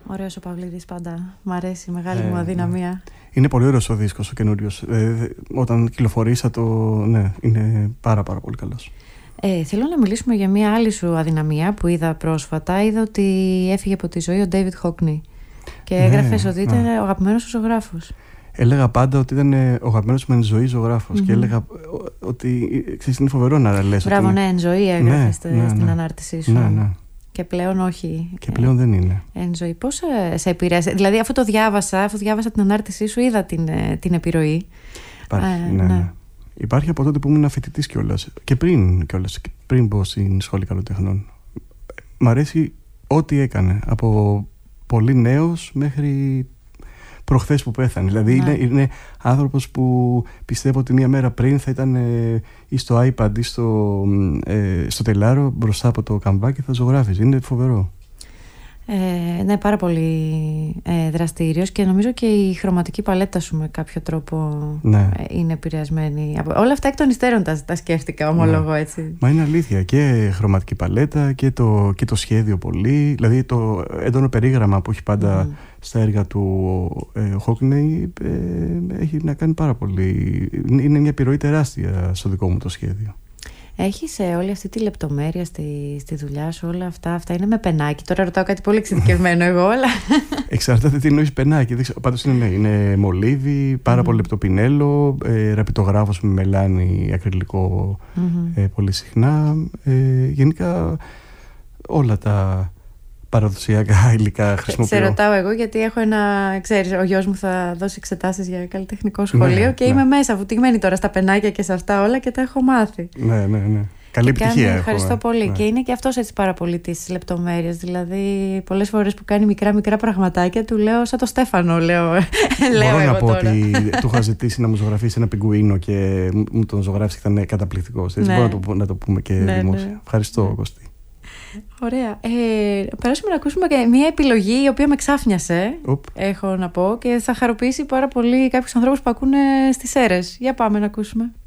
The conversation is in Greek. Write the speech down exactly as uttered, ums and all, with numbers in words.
Ωραίος ο Παυλίδης πάντα. Μ' αρέσει, μεγάλη ε, μου αδυναμία. Ναι. Είναι πολύ ωραίος ο δίσκος, ο καινούριος. Ε, όταν κυκλοφορήσα το. Ναι, είναι πάρα πάρα πολύ καλός. Ε, θέλω να μιλήσουμε για μια άλλη σου αδυναμία που είδα πρόσφατα. Είδα ότι έφυγε από τη ζωή ο Ντέιβιντ Χόκνι. Και ναι, έγραφες ότι ήταν ναι. ο αγαπημένος σου ζωγράφος. Έλεγα πάντα ότι ήταν ο αγαπημένος μου εν ζωή ζωγράφος. Mm-hmm. Και έλεγα ότι. Ξέρεις, είναι φοβερό να λες. Μπράβο, ότι... ναι, εν ζωή έγραφες ναι, ναι, στην ναι. ανάρτησή σου. Ναι, ναι. Και πλέον όχι. Και πλέον δεν είναι. Εν ζωή. Πώς σε, σε επηρέασε? Δηλαδή, αφού το διάβασα, αφού διάβασα την ανάρτησή σου, είδα την, την επιρροή. Υπάρχει, ε, ναι, ναι. ναι. Υπάρχει από τότε που ήμουν φοιτητής κιόλας. Και πριν κιόλας. Πριν μπω στην σχολή καλλιτεχνών. Μ' αρέσει ό,τι έκανε. Από πολύ νέος μέχρι προχθές που πέθανε. Δηλαδή ναι. είναι, είναι άνθρωπος που πιστεύω ότι μία μέρα πριν θα ήταν ε, ή στο iPad ή στο, ε, στο τελάρο μπροστά από το καμβάκι θα ζωγράφιζε. Είναι φοβερό. Ε, ναι, πάρα πολύ ε, δραστήριος και νομίζω και η χρωματική παλέτα σου με κάποιο τρόπο ναι. ε, είναι επηρεασμένη. Όλα αυτά εκ των υστέρων τα, τα σκέφτηκα, ομολογώ ναι. έτσι. Μα είναι αλήθεια. Και χρωματική παλέτα και το, και το σχέδιο πολύ. Δηλαδή το έντονο περίγραμμα που έχει πάντα mm. στα έργα του ε, Χόκνεϊ ε, έχει να κάνει πάρα πολύ. Είναι μια επιρροή τεράστια στο δικό μου το σχέδιο. Έχεις ε, όλη αυτή τη λεπτομέρεια στη, στη δουλειά σου, όλα αυτά, αυτά είναι με πενάκι. Τώρα ρωτάω κάτι πολύ εξειδικευμένο εγώ, αλλά... Εξαρτάται τι εννοείς πενάκι. Πάντως είναι, ναι, είναι μολύβι, πάρα mm. πολύ λεπτοπινέλο, ε, ραπιτογράφος με μελάνι, ακριλικό mm-hmm. ε, πολύ συχνά. Ε, γενικά όλα τα παραδοσιακά υλικά χρησιμοποιώ. Σε ρωτάω εγώ γιατί έχω ένα, ξέρεις, ο γιος μου θα δώσει εξετάσεις για καλλιτεχνικό σχολείο ναι, και ναι. είμαι μέσα βουτυγμένη τώρα στα πενάκια και σε αυτά όλα και τα έχω μάθει. Ναι, ναι, ναι. Καλή και επιτυχία κάνει, έχω. Ευχαριστώ πολύ. Ναι. Και είναι και αυτός έτσι πάρα πολύ τις λεπτομέρειες. Δηλαδή, πολλές φορές που κάνει μικρά μικρά πραγματάκια του λέω σαν το Στέφανο, λέω. λέω Μπορώ εγώ να πω τώρα. ότι του είχα ζητήσει να μου ζωγραφίσει ένα πιγκουίνο και μου τον ζωγράφησε και ήταν καταπληκτικός. Ναι. Μπορώ να το, να το πούμε και ναι, δημόσια. Ναι. Ευχαριστώ, ναι. Κωστή. Ωραία. Ε, περάσουμε να ακούσουμε και μια επιλογή η οποία με ξάφνιασε, Οπ. έχω να πω, και θα χαροποιήσει πάρα πολύ κάποιους ανθρώπους που ακούνε στις αίρες. Για πάμε να ακούσουμε.